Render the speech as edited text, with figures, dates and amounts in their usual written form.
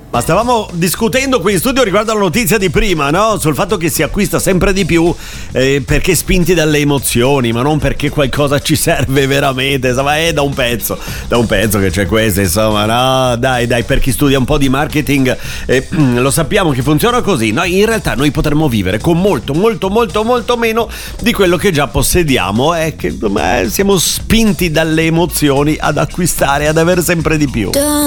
Ma stavamo discutendo qui in studio riguardo alla notizia di prima, no? Sul fatto che si acquista sempre di più perché spinti dalle emozioni, ma non perché qualcosa ci serve veramente. Insomma, è da un pezzo che c'è questo, insomma, no? Dai, per chi studia un po' di marketing lo sappiamo che funziona così. No? In realtà noi potremmo vivere con molto meno di quello che già possediamo, è che siamo spinti dalle emozioni ad acquistare, ad avere sempre di più.